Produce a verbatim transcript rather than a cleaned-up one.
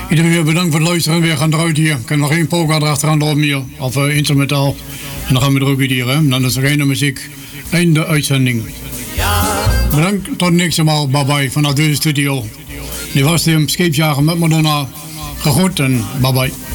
Iedereen weer bedankt voor het luisteren. We gaan eruit hier. Ik kan nog één polka erachteraan lopen hier. Of uh, instrumentaal. En dan gaan we er ook weer hier. Hè? Dan is er geen muziek. Einde uitzending. Bedankt. Tot de nächste maal. Bye bye. Vanuit deze studio. Die was de scheepsjager met Madonna. Gegroet en bye bye.